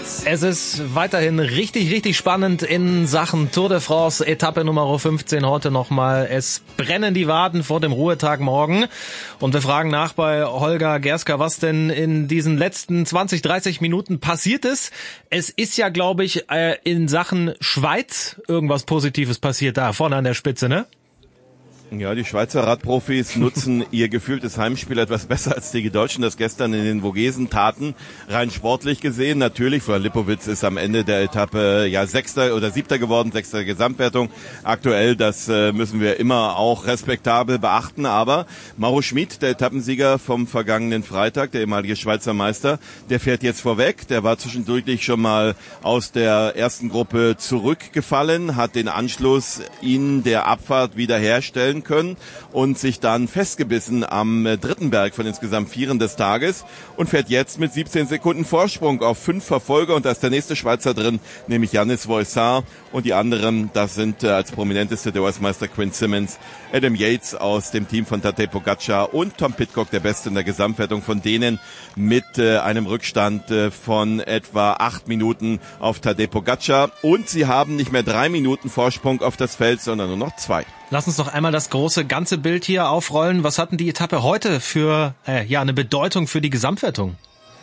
Es ist weiterhin richtig, richtig spannend in Sachen Tour de France, Etappe Nummer 15 heute nochmal. Es brennen die Waden vor dem Ruhetag morgen. Und wir fragen nach bei Holger Gerska, was denn in diesen letzten 20, 30 Minuten passiert ist. Es ist ja, glaube ich, in Sachen Schweiz irgendwas Positives passiert da vorne an der Spitze, ne? Ja, die Schweizer Radprofis nutzen ihr gefühltes Heimspiel etwas besser als die Deutschen das gestern in den Vogesen taten. Rein sportlich gesehen natürlich, für Lipowitz ist am Ende der Etappe ja Sechster oder Siebter geworden, Sechster Gesamtwertung. Aktuell, das müssen wir immer auch respektabel beachten, aber Mauro Schmid, der Etappensieger vom vergangenen Freitag, der ehemalige Schweizer Meister, der fährt jetzt vorweg. Der war zwischendurch schon mal aus der ersten Gruppe zurückgefallen, hat den Anschluss in der Abfahrt wiederherstellen können und sich dann festgebissen am dritten Berg von insgesamt 4 des Tages und fährt jetzt mit 17 Sekunden Vorsprung auf 5 Verfolger und da ist der nächste Schweizer drin, nämlich Yannis Voissart und die anderen, das sind als prominenteste der US-Meister Quinn Simmons, Adam Yates aus dem Team von Tadej Pogačar und Tom Pidcock, der Beste in der Gesamtwertung von denen mit einem Rückstand von etwa 8 Minuten auf Tadej Pogačar und sie haben nicht mehr 3 Minuten Vorsprung auf das Feld, sondern nur noch 2. Lass uns doch einmal das große ganze Bild hier aufrollen. Was hatten die Etappe heute für eine Bedeutung für die Gesamtwertung?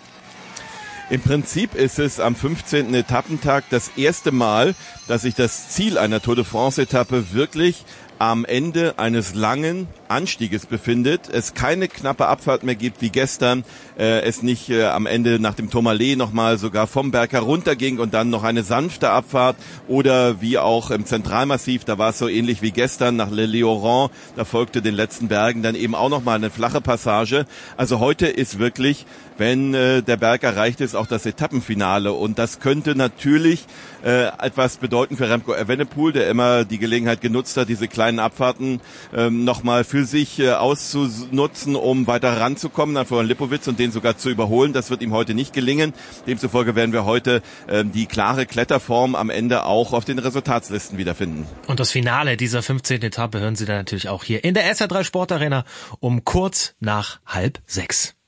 Im Prinzip ist es am 15. Etappentag das erste Mal, dass sich das Ziel einer Tour de France-Etappe wirklich am Ende eines langen Anstieges befindet, es keine knappe Abfahrt mehr gibt wie gestern, es nicht am Ende nach dem Tourmalet nochmal sogar vom Berg herunterging und dann noch eine sanfte Abfahrt oder wie auch im Zentralmassiv, da war es so ähnlich wie gestern nach Le Lioran, da folgte den letzten Bergen dann eben auch nochmal eine flache Passage. Also heute ist wirklich, wenn der Berg erreicht ist, auch das Etappenfinale und das könnte natürlich etwas bedeuten für Remco Evenepoel, der immer die Gelegenheit genutzt hat, diese kleinen Abfahrten nochmal für sich auszunutzen, um weiter ranzukommen an Florian Lipowitz und den sogar zu überholen. Das wird ihm heute nicht gelingen. Demzufolge werden wir heute die klare Kletterform am Ende auch auf den Resultatslisten wiederfinden. Und das Finale dieser 15. Etappe hören Sie dann natürlich auch hier in der SR3 Sportarena um kurz nach 5:30.